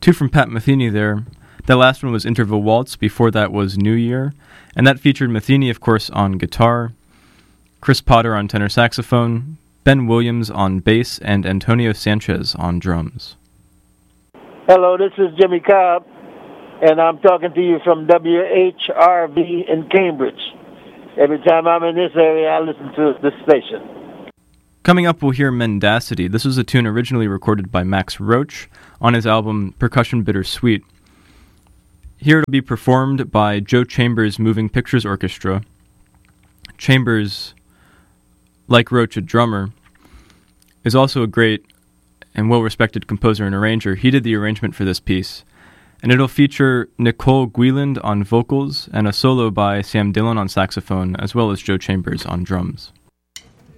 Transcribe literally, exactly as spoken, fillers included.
Two from Pat Metheny there. That last one was Interval Waltz. Before that was New Year. And that featured Metheny, of course, on guitar, Chris Potter on tenor saxophone, Ben Williams on bass, and Antonio Sanchez on drums. Hello, this is Jimmy Cobb, and I'm talking to you from W H R V in Cambridge. Every time I'm in this area, I listen to this station. Coming up, we'll hear Mendacity. This was a tune originally recorded by Max Roach on his album Percussion Bittersweet. Here it'll be performed by Joe Chambers' Moving Pictures Orchestra. Chambers, like Roach, a drummer, is also a great and well-respected composer and arranger. He did the arrangement for this piece, and it'll feature Nicole Guiland on vocals and a solo by Sam Dillon on saxophone, as well as Joe Chambers on drums.